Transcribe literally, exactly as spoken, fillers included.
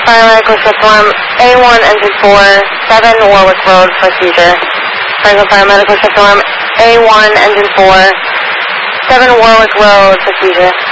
Paramedical Shift Alarm A one Engine four, seven Warwick Road for seizure. Franklin Paramedical Shift Alarm A one Engine four, seven Warwick Road for seizure.